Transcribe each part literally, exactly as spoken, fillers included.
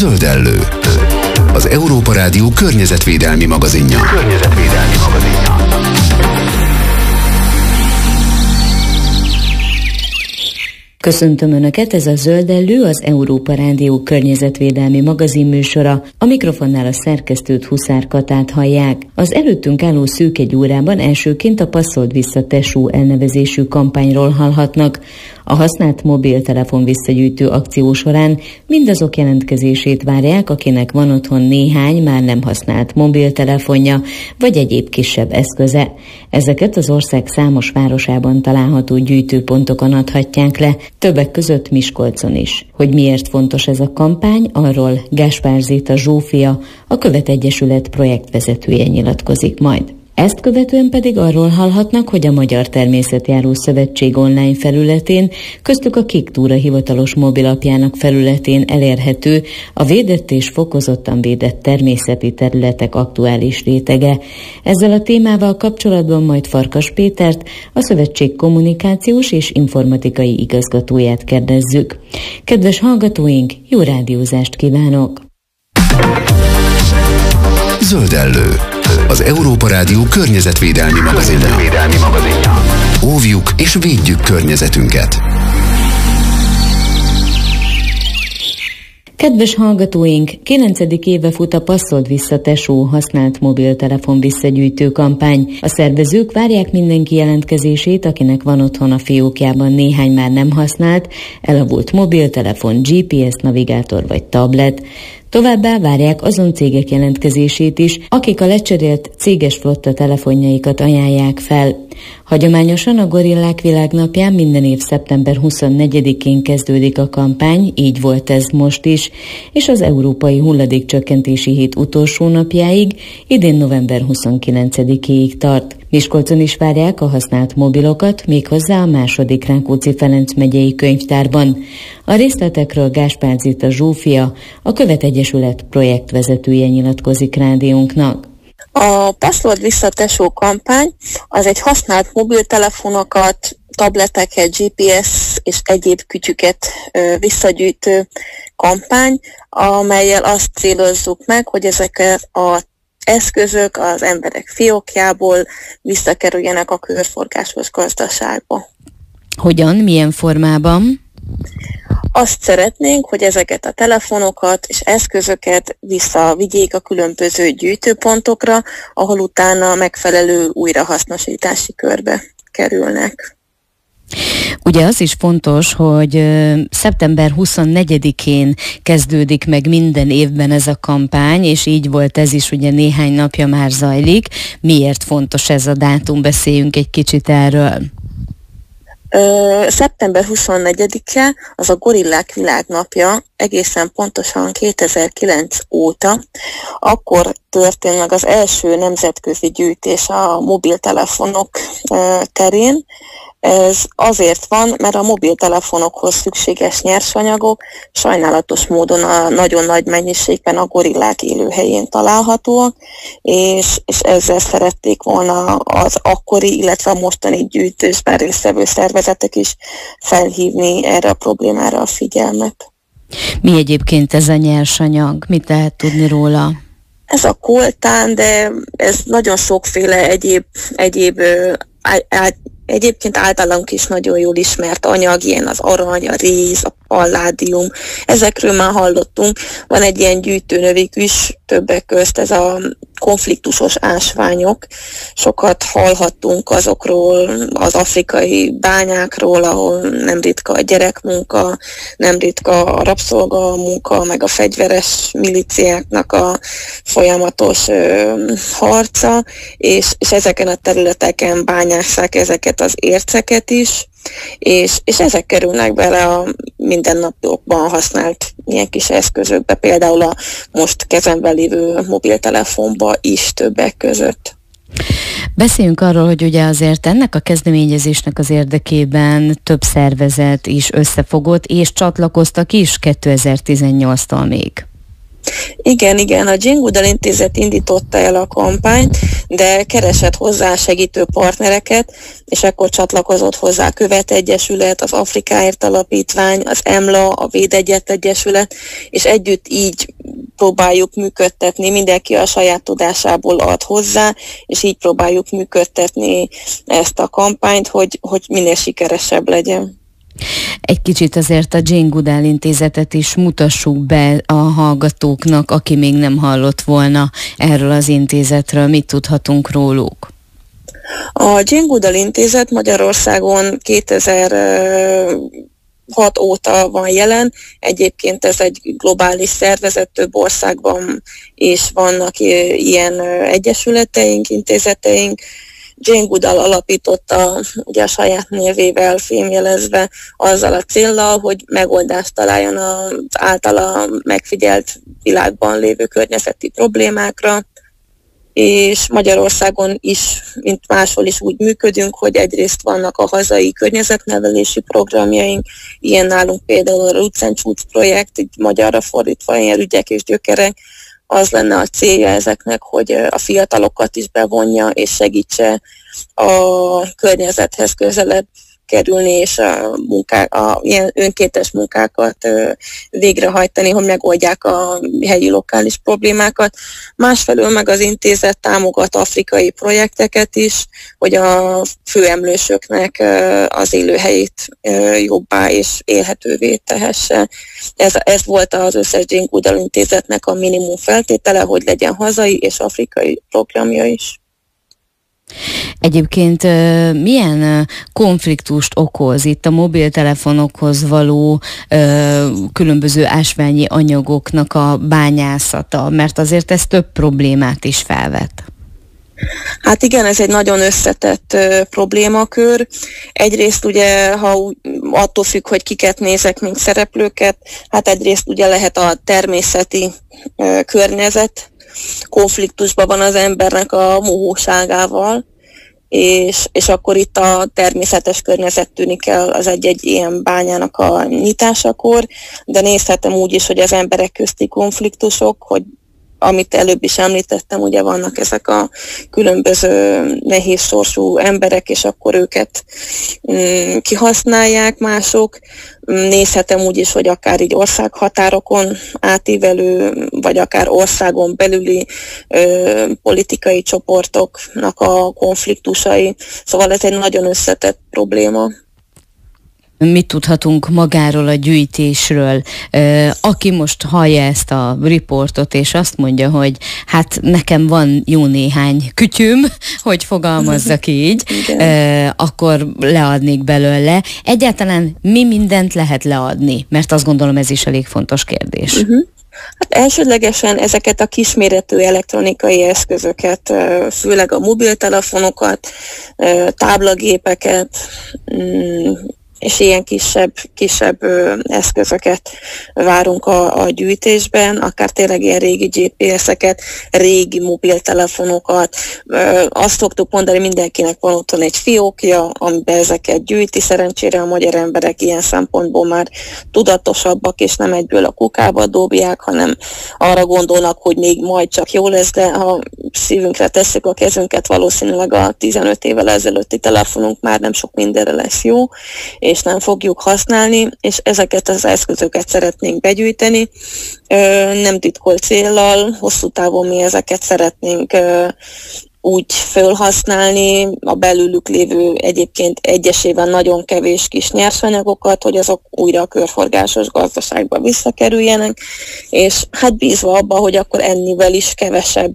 Zöldellő, az Európa Rádió környezetvédelmi magazinja. Környezetvédelmi magazinja. Köszöntöm Önöket, ez a Zöldellő, az Európa Rádió környezetvédelmi magazinműsora. A mikrofonnál a szerkesztőt, Huszár Katát hallják. Az előttünk álló szűk egy órában elsőként a Passzold vissza Tesó elnevezésű kampányról hallhatnak. A használt mobiltelefon visszagyűjtő akció során mindazok jelentkezését várják, akinek van otthon néhány már nem használt mobiltelefonja, vagy egyéb kisebb eszköze. Ezeket az ország számos városában található gyűjtőpontokon adhatják le, többek között Miskolcon is. Hogy miért fontos ez a kampány, arról Gáspár Zita Zsófia, a Követegyesület projektvezetője nyilatkozik majd. Ezt követően pedig arról hallhatnak, hogy a Magyar Természetjáró Szövetség online felületén, köztük a Kék Túra hivatalos mobilapjának felületén elérhető a védett és fokozottan védett természeti területek aktuális rétege. Ezzel a témával kapcsolatban majd Farkas Pétert, a szövetség kommunikációs és informatikai igazgatóját kérdezzük. Kedves hallgatóink, jó rádiózást kívánok! Zöldellő, az Európa Rádió környezetvédelmi magazinja. Óvjuk és védjük környezetünket. Kedves hallgatóink, kilencedik éve fut a Passzold vissza Tesó használt mobiltelefon visszagyűjtő kampány. A szervezők várják mindenki jelentkezését, akinek van otthon a fiókjában néhány már nem használt, elavult mobiltelefon, gé pé es navigátor vagy tablet. Továbbá várják azon cégek jelentkezését is, akik a lecserélt céges flotta telefonjaikat ajánlják fel. Hagyományosan a Gorillák Világnapján minden év szeptember huszonnegyedikén kezdődik a kampány, így volt ez most is, és az Európai Hulladékcsökkentési Hét utolsó napjáig, idén november huszonkilencedikéig tart. Miskolcon is várják a használt mobilokat, méghozzá a második Rákóczi-Ferenc megyei könyvtárban. A részletekről Gáspár Zita Zsófia, a Követegyesület projektvezetője nyilatkozik rádiónknak. A Passzold vissza Tesó kampány az egy használt mobiltelefonokat, tableteket, gé pé es és egyéb kütyüket ö, visszagyűjtő kampány, amellyel azt célozzuk meg, hogy ezeket a eszközök az emberek fiókjából visszakerüljenek a körforgásos gazdaságba. Hogyan, milyen formában? Azt szeretnénk, hogy ezeket a telefonokat és eszközöket visszavigyék a különböző gyűjtőpontokra, ahol utána megfelelő újrahasznosítási körbe kerülnek. Ugye az is fontos, hogy szeptember huszonnegyedikén kezdődik meg minden évben ez a kampány, és így volt ez is, ugye néhány napja már zajlik. Miért fontos ez a dátum? Beszéljünk egy kicsit erről. Ö, szeptember huszonnegyedike az a Gorillák Világnapja, egészen pontosan kétezer-kilenc óta. Akkor történt meg az első nemzetközi gyűjtés a mobiltelefonok ö, terén. Ez azért van, mert a mobiltelefonokhoz szükséges nyersanyagok sajnálatos módon a nagyon nagy mennyiségben a gorillák élőhelyén találhatóak, és, és ezzel szerették volna az akkori, illetve a mostani gyűjtésben résztvevő szervezetek is felhívni erre a problémára a figyelmet. Mi egyébként ez a nyersanyag? Mit lehet tudni róla? Ez a koltán, de ez nagyon sokféle egyéb, egyéb á, á, Egyébként általunk is nagyon jól ismert anyag, ilyen az arany, a réz, a palládium, ezekről már hallottunk. Van egy ilyen gyűjtőnövük is, többek közt ez a konfliktusos ásványok. Sokat hallhattunk azokról, az afrikai bányákról, ahol nem ritka a gyerekmunka, nem ritka a rabszolgamunka, meg a fegyveres milíciáknak a folyamatos ö, harca, és, és ezeken a területeken bányásszák ezeket az érceket is, és, és ezek kerülnek bele a mindennapokban használt ilyen kis eszközökbe, például a most kezemben lévő mobiltelefonba is többek között. Beszéljünk arról, hogy ugye azért ennek a kezdeményezésnek az érdekében több szervezet is összefogott, és csatlakoztak is kétezer-tizennyolctól még. Igen, igen, a Jane Goodall Intézet indította el a kampányt, de keresett hozzá segítő partnereket, és akkor csatlakozott hozzá a Követ Egyesület, az Afrikáért Alapítvány, az EMLA, a Védegyet Egyesület, és együtt így próbáljuk működtetni, mindenki a saját tudásából ad hozzá, és így próbáljuk működtetni ezt a kampányt, hogy, hogy minél sikeresebb legyen. Egy kicsit azért a Jane Goodall Intézetet is mutassuk be a hallgatóknak, aki még nem hallott volna erről az intézetről. Mit tudhatunk róluk? A Jane Goodall Intézet Magyarországon kétezer-hat óta van jelen. Egyébként ez egy globális szervezet, több országban is vannak ilyen egyesületeink, intézeteink. Jane Goodall alapította ugye a saját névével fémjelezve azzal a céllal, hogy megoldást találjon az általa megfigyelt világban lévő környezeti problémákra, és Magyarországon is, mint máshol is úgy működünk, hogy egyrészt vannak a hazai környezetnevelési programjaink, ilyen nálunk például a Roots and Shoots projekt, így magyarra fordítva ilyen ügyek és gyökerek. Az lenne a célja ezeknek, hogy a fiatalokat is bevonja és segítse a környezethez közelebb kerülni, és a, munkák, a ilyen önkéntes munkákat végrehajtani, hogy megoldják a helyi lokális problémákat. Másfelől meg az intézet támogat afrikai projekteket is, hogy a főemlősöknek az élőhelyét jobbá és élhetővé tehesse. Ez, ez volt az összes Jane Goodall Intézetnek a minimum feltétele, hogy legyen hazai és afrikai programja is. Egyébként milyen konfliktust okoz itt a mobiltelefonokhoz való különböző ásványi anyagoknak a bányászata, mert azért ez több problémát is felvet. Hát igen, ez egy nagyon összetett uh, problémakör. Egyrészt ugye, ha attól függ, hogy kiket nézek, mint szereplőket, hát egyrészt ugye lehet a természeti uh, környezet, konfliktusban van az embernek a mohóságával, és, és akkor itt a természetes környezet tűnik el az egy-egy ilyen bányának a nyitásakor, de nézhetem úgy is, hogy az emberek közti konfliktusok, hogy amit előbb is említettem, ugye vannak ezek a különböző nehéz sorsú emberek, és akkor őket mm, kihasználják mások. Nézhetem úgy is, hogy akár így országhatárokon átívelő, vagy akár országon belüli ö, politikai csoportoknak a konfliktusai. Szóval ez egy nagyon összetett probléma. Mit tudhatunk magáról a gyűjtésről? Aki most hallja ezt a riportot, és azt mondja, hogy hát nekem van jó néhány kütyüm, hogy fogalmazzak így, akkor leadnék belőle. Egyáltalán mi mindent lehet leadni? Mert azt gondolom, ez is elég fontos kérdés. Uh-huh. Hát elsődlegesen ezeket a kisméretű elektronikai eszközöket, főleg a mobiltelefonokat, táblagépeket, és ilyen kisebb, kisebb ö, eszközöket várunk a, a gyűjtésben, akár tényleg ilyen régi gé pé es-eket, régi mobiltelefonokat. Ö, azt szoktuk mondani, mindenkinek van otthon egy fiókja, amiben ezeket gyűjti. Szerencsére a magyar emberek ilyen szempontból már tudatosabbak, és nem egyből a kukába dobják, hanem arra gondolnak, hogy még majd csak jó lesz, de ha szívünkre tesszük a kezünket, valószínűleg a tizenöt évvel ezelőtti telefonunk már nem sok mindenre lesz jó, és nem fogjuk használni, és ezeket az eszközöket szeretnénk begyűjteni. Nem titkolt céllal, hosszú távon mi ezeket szeretnénk úgy felhasználni, a belülük lévő egyébként egyesével nagyon kevés kis nyersanyagokat, hogy azok újra a körforgásos gazdaságba visszakerüljenek, és hát bízva abba, hogy akkor ennivel is kevesebb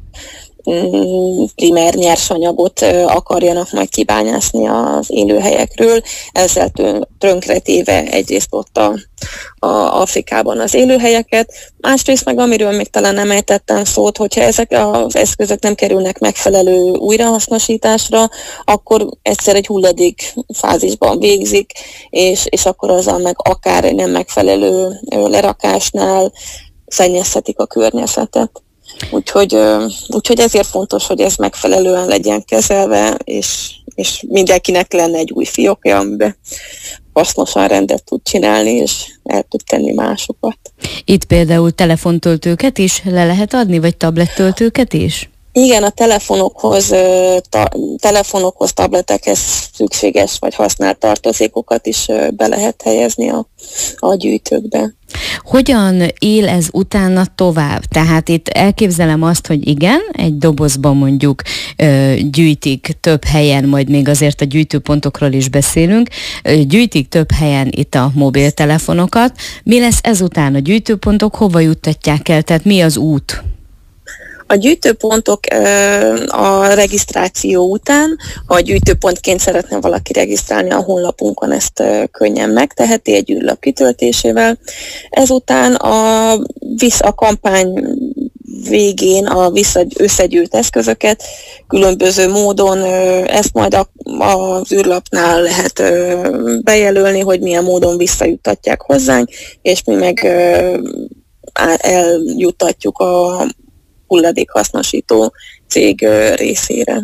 primer nyersanyagot akarjanak majd kibányászni az élőhelyekről, ezzel tönkretéve egyrészt ott a, a Afrikában az élőhelyeket, másrészt meg amiről még talán nem ejtettem szót, hogyha ezek az eszközök nem kerülnek megfelelő újrahasznosításra, akkor egyszer egy hulladék fázisban végzik, és, és akkor azzal meg akár nem megfelelő lerakásnál szennyezhetik a környezetet. Úgyhogy, úgyhogy ezért fontos, hogy ez megfelelően legyen kezelve, és, és mindenkinek lenne egy új fiókja, amiben hasznosan rendet tud csinálni, és el tud tenni másokat. Itt például telefontöltőket is le lehet adni, vagy tablettöltőket is? Igen, a telefonokhoz, ta, telefonokhoz, tabletekhez szükséges vagy használt tartozékokat is be lehet helyezni a, a gyűjtőkbe. Hogyan él ez utána tovább? Tehát itt elképzelem azt, hogy igen, egy dobozban mondjuk ö, gyűjtik több helyen, majd még azért a gyűjtőpontokról is beszélünk, ö, gyűjtik több helyen itt a mobiltelefonokat. Mi lesz ezután? A gyűjtőpontok hova juttatják el? Tehát mi az út? A gyűjtőpontok a regisztráció után, ha a gyűjtőpontként szeretne valaki regisztrálni a honlapunkon, ezt könnyen megteheti egy űrlap kitöltésével. Ezután a, a kampány végén a vissza, összegyűjt eszközöket különböző módon, ezt majd a, az űrlapnál lehet bejelölni, hogy milyen módon visszajuttatják hozzánk, és mi meg eljuttatjuk a hulladékhasznosító cég részére.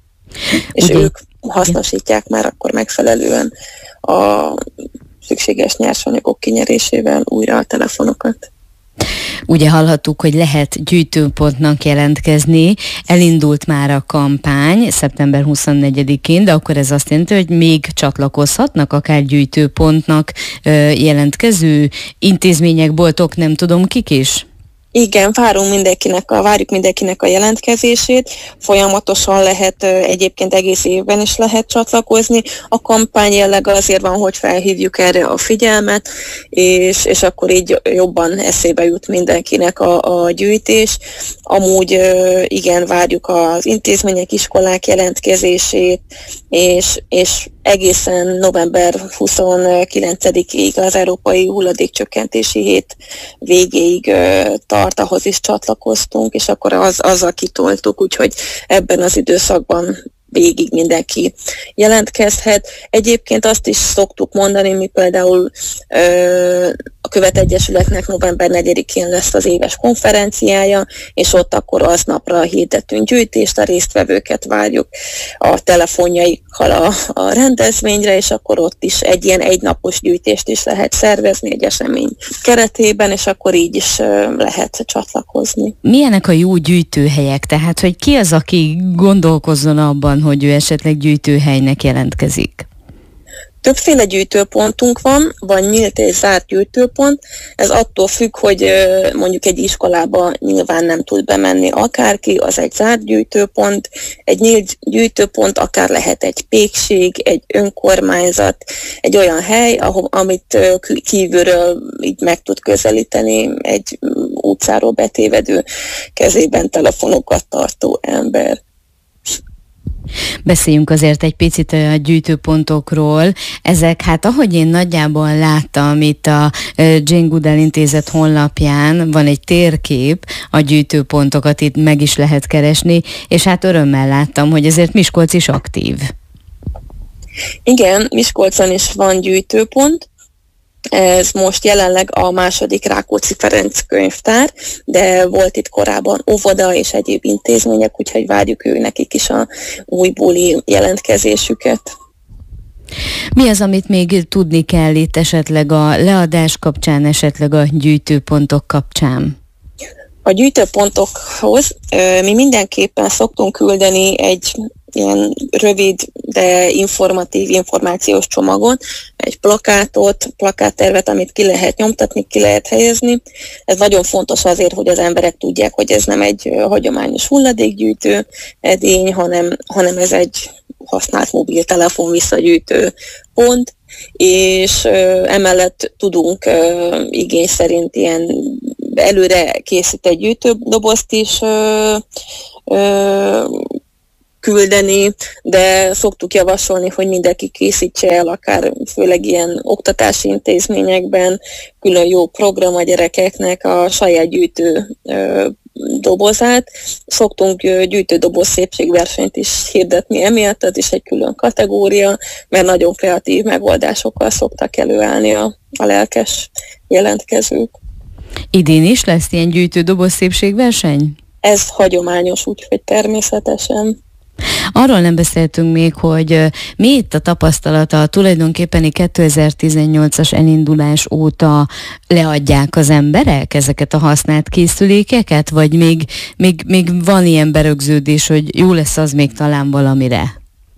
És Ugye, ők hasznosítják már akkor megfelelően a szükséges nyersanyagok kinyerésével újra a telefonokat. Ugye hallhattuk, hogy lehet gyűjtőpontnak jelentkezni, elindult már a kampány szeptember huszonnegyedikén, de akkor ez azt jelenti, hogy még csatlakozhatnak akár gyűjtőpontnak jelentkező intézmények, boltok, nem tudom kik is? Igen, várunk mindenkinek a, várjuk mindenkinek a jelentkezését, folyamatosan lehet, egyébként egész évben is lehet csatlakozni. A kampány jellege azért van, hogy felhívjuk erre a figyelmet, és, és akkor így jobban eszébe jut mindenkinek a, a gyűjtés. Amúgy igen, várjuk az intézmények, iskolák jelentkezését, és, és egészen november huszonkilencedikéig az Európai Hulladékcsökkentési Hét végéig tart, ahhoz is csatlakoztunk, és akkor az, azzal kitoltuk, úgyhogy ebben az időszakban végig mindenki jelentkezhet. Egyébként azt is szoktuk mondani, mi például ö, a Követegyesületnek november negyedikén lesz az éves konferenciája, és ott akkor aznapra hirdetünk gyűjtést, a résztvevőket várjuk a telefonjaikkal a, a rendezvényre, és akkor ott is egy ilyen egynapos gyűjtést is lehet szervezni egy esemény keretében, és akkor így is ö, lehet csatlakozni. Milyenek a jó gyűjtőhelyek? Tehát, hogy ki az, aki gondolkozzon abban, hogy ő esetleg gyűjtőhelynek jelentkezik? Többféle gyűjtőpontunk van, van nyílt és zárt gyűjtőpont. Ez attól függ, hogy mondjuk egy iskolába nyilván nem tud bemenni akárki, az egy zárt gyűjtőpont. Egy nyílt gyűjtőpont akár lehet egy pékség, egy önkormányzat, egy olyan hely, ahol, amit kívülről így meg tud közelíteni egy utcáról betévedő, kezében telefonokat tartó ember. Beszéljünk azért egy picit a gyűjtőpontokról. Ezek, hát ahogy én nagyjából láttam, itt a Jane Goodall Intézet honlapján van egy térkép, a gyűjtőpontokat itt meg is lehet keresni, és hát örömmel láttam, hogy ezért Miskolc is aktív. Igen, Miskolcon is van gyűjtőpont. Ez most jelenleg a második Rákóczi Ferenc könyvtár, de volt itt korábban óvoda és egyéb intézmények, úgyhogy várjuk ő nekik is a újbóli jelentkezésüket. Mi az, amit még tudni kell itt esetleg a leadás kapcsán, esetleg a gyűjtőpontok kapcsán? A gyűjtőpontokhoz mi mindenképpen szoktunk küldeni egy ilyen rövid, de informatív információs csomagot, egy plakátot, plakáttervet, amit ki lehet nyomtatni, ki lehet helyezni. Ez nagyon fontos azért, hogy az emberek tudják, hogy ez nem egy hagyományos hulladékgyűjtő edény, hanem, hanem ez egy használt mobiltelefon visszagyűjtő pont, és ö, emellett tudunk ö, igény szerint ilyen előre készített gyűjtődobozt is ö, ö, küldeni, de szoktuk javasolni, hogy mindenki készítse el, akár főleg ilyen oktatási intézményekben külön jó program a gyerekeknek a saját gyűjtő ö, dobozát. Szoktunk gyűjtődoboz szépségversenyt is hirdetni emiatt, ez is egy külön kategória, mert nagyon kreatív megoldásokkal szoktak előállni a, a lelkes jelentkezők. Idén is lesz ilyen gyűjtődoboz szépségverseny? ez hagyományos, úgyhogy természetesen. Arról nem beszéltünk még, hogy mi itt a tapasztalata, tulajdonképpen kétezer-tizennyolcas elindulás óta leadják az emberek ezeket a használt készülékeket, vagy még, még, még van ilyen berögződés, hogy jó lesz az még talán valamire?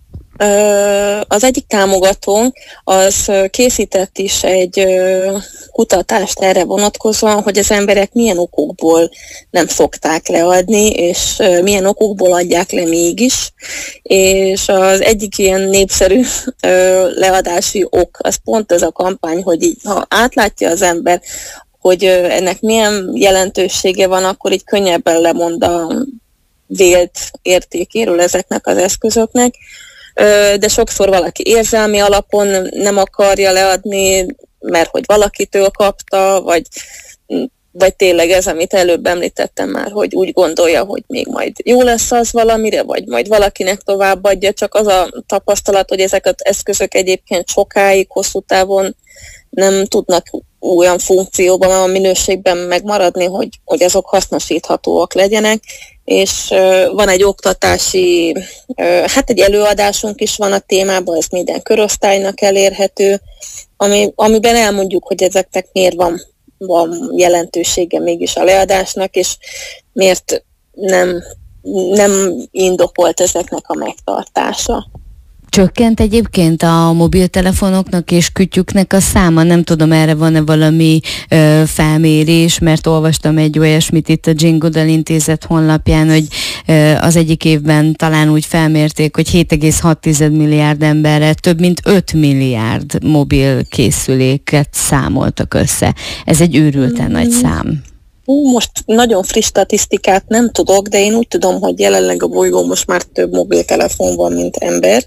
Az egyik támogatónk az készített is egy kutatást erre vonatkozóan, hogy az emberek milyen okokból nem szokták leadni, és milyen okokból adják le mégis. És az egyik ilyen népszerű leadási ok, az pont ez a kampány, hogy így, ha átlátja az ember, hogy ennek milyen jelentősége van, akkor így könnyebben lemond a vélt értékéről ezeknek az eszközöknek. De sokszor valaki érzelmi alapon nem akarja leadni, mert hogy valakitől kapta, vagy, vagy tényleg ez, amit előbb említettem már, hogy úgy gondolja, hogy még majd jó lesz az valamire, vagy majd valakinek továbbadja, csak az a tapasztalat, hogy ezek az eszközök egyébként sokáig, hosszú távon nem tudnak olyan funkcióban, olyan minőségben megmaradni, hogy, hogy azok hasznosíthatóak legyenek, és uh, van egy oktatási, uh, hát egy előadásunk is van a témában, ez minden korosztálynak elérhető, ami, amiben elmondjuk, hogy ezeknek miért van, van jelentősége mégis a leadásnak, és miért nem, nem indokolt ezeknek a megtartása. Csökkent egyébként a mobiltelefonoknak és kütyüknek a száma? Nem tudom, erre van-e valami ö, felmérés, mert olvastam egy olyasmit itt a Jane Goodall Intézet honlapján, hogy ö, az egyik évben talán úgy felmérték, hogy hét egész hat milliárd emberre több mint öt milliárd mobil készüléket számoltak össze. Ez egy őrülten mm. nagy szám. Most nagyon friss statisztikát nem tudok, de én úgy tudom, hogy jelenleg a bolygón most már több mobiltelefon van, mint ember.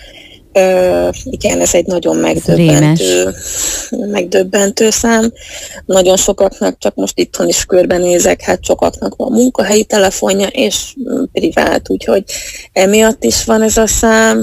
Uh, igen, ez egy nagyon megdöbbentő, megdöbbentő szám. Nagyon sokaknak, csak most itthon is körbenézek, hát sokaknak van munkahelyi telefonja, és privát, úgyhogy emiatt is van ez a szám.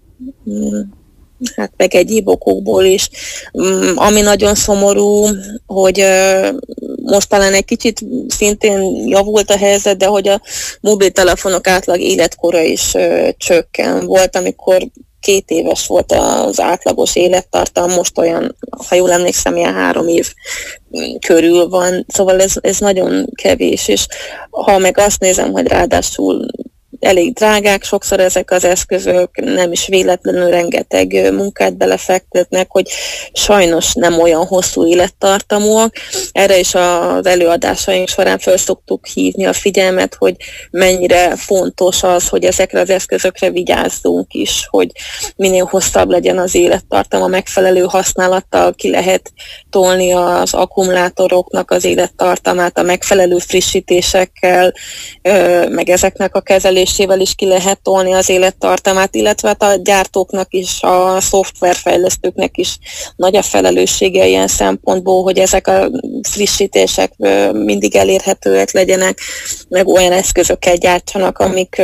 Hát meg egyéb okokból is. Ami nagyon szomorú, hogy uh, most talán egy kicsit szintén javult a helyzet, de hogy a mobiltelefonok átlag életkora is uh, csökken. Volt, amikor két éves volt az átlagos élettartam, most olyan, ha jól emlékszem, ilyen három év körül van, szóval ez, ez nagyon kevés, és ha meg azt nézem, hogy ráadásul elég drágák sokszor ezek az eszközök, nem is véletlenül rengeteg munkát belefektetnek, hogy sajnos nem olyan hosszú élettartamúak. Erre is az előadásaink során fel szoktuk hívni a figyelmet, hogy mennyire fontos az, hogy ezekre az eszközökre vigyázzunk is, hogy minél hosszabb legyen az élettartama, megfelelő használattal ki lehet tolni az akkumulátoroknak az élettartamát, a megfelelő frissítésekkel, meg ezeknek a kezelés is ki lehet tolni az élettartamát, illetve a gyártóknak is, a szoftverfejlesztőknek is nagy a felelőssége ilyen szempontból, hogy ezek a frissítések mindig elérhetőek legyenek, meg olyan eszközöket gyártsanak, amik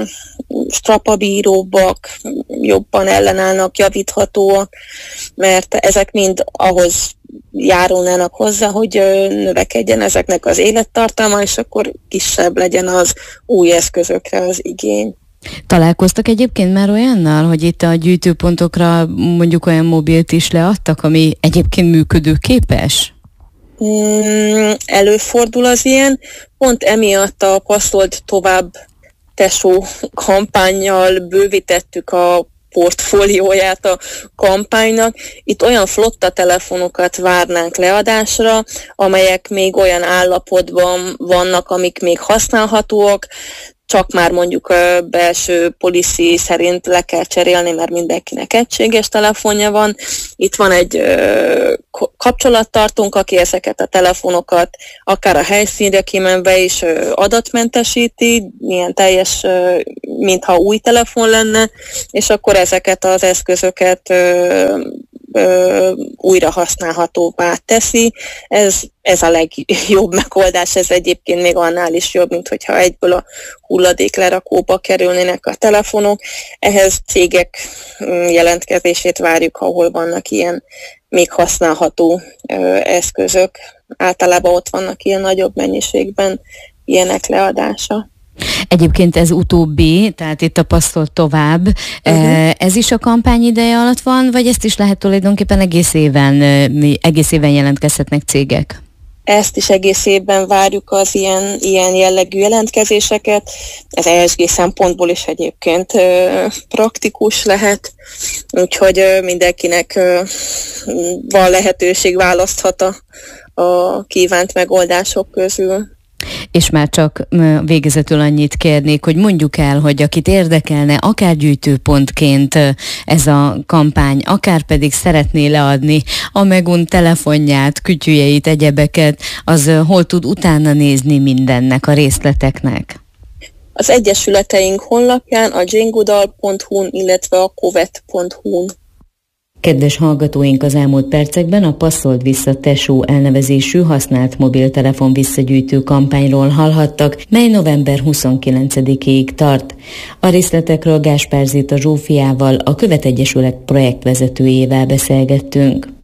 strapabíróbbak, jobban ellenállnak, javíthatóak, mert ezek mind ahhoz járulnának hozzá, hogy növekedjen ezeknek az élettartalma, és akkor kisebb legyen az új eszközökre az igény. Találkoztak egyébként már olyannal, hogy itt a gyűjtőpontokra mondjuk olyan mobilt is leadtak, ami egyébként működőképes? Mm, előfordul az ilyen, pont emiatt a passzold tovább tesó kampánnyal bővítettük a portfólióját a kampánynak. Itt olyan flotta telefonokat várnánk leadásra, amelyek még olyan állapotban vannak, amik még használhatóak, csak már mondjuk a belső policy szerint le kell cserélni, mert mindenkinek egységes telefonja van. Itt van egy ö, kapcsolattartónk, aki ezeket a telefonokat akár a helyszínre kimenve is ö, adatmentesíti, ilyen teljes, ö, mintha új telefon lenne, és akkor ezeket az eszközöket ö, ö, újra használhatóvá teszi. Ez, ez a legjobb megoldás, ez egyébként még annál is jobb, mint hogyha egyből a hulladéklerakóba kerülnének a telefonok. Ehhez cégek jelentkezését várjuk, ahol vannak ilyen még használható ö, eszközök. Általában ott vannak ilyen nagyobb mennyiségben ilyenek leadása. Egyébként ez utóbbi, tehát itt a Passzol tovább, uh-huh. ez is a kampány ideje alatt van, vagy ezt is lehet tulajdonképpen egész éven, egész éven jelentkezhetnek cégek? Ezt is egész évben várjuk, az ilyen, ilyen jellegű jelentkezéseket. Ez E S G szempontból is egyébként ö, praktikus lehet, úgyhogy ö, mindenkinek ö, van lehetőség, választhat a, a kívánt megoldások közül. És már csak végezetül annyit kérnék, hogy mondjuk el, hogy akit érdekelne, akár gyűjtőpontként ez a kampány, akár pedig szeretné leadni a megunt telefonját, kütyüjeit, egyebeket, az hol tud utána nézni mindennek, a részleteknek? Az egyesületeink honlapján, a jane-goodall pont hu-n, illetve a covet pont hu-n. Kedves hallgatóink, az elmúlt percekben a Passzold vissza Tesó elnevezésű használt mobiltelefon visszagyűjtő kampányról hallhattak, mely november huszonkilencedikéig tart. A részletekről Gáspár Zita Zsófiával, a Követ Egyesület projektvezetőjével beszélgettünk.